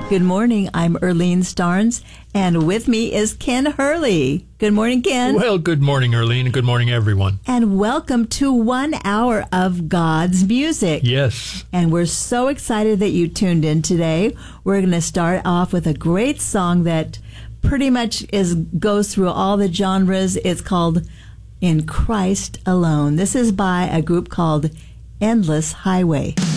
Good morning. I'm Erlene Starnes, and with me is Ken Hurley. Good morning, Ken. Well, good morning, Erlene, and good morning, everyone. And welcome to 1 hour of God's music. Yes. And we're so excited that you tuned in today. We're going to start off with a great song that pretty much goes through all the genres. It's called In Christ Alone. This is by a group called Endless Highway.